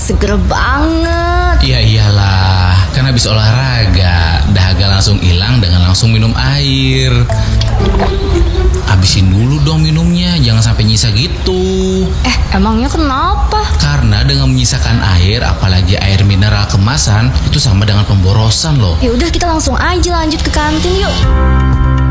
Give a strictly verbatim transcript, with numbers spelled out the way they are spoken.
seger banget. Ya iyalah, kan habis olahraga, dahaga langsung hilang dengan langsung minum air. Habisin dulu dong minumnya, jangan sampai nyisa gitu. Eh, emangnya kenapa? Karena dengan menyisakan air, apalagi air mineral kemasan, itu sama dengan pemborosan loh. Ya udah kita langsung aja lanjut ke kantin yuk.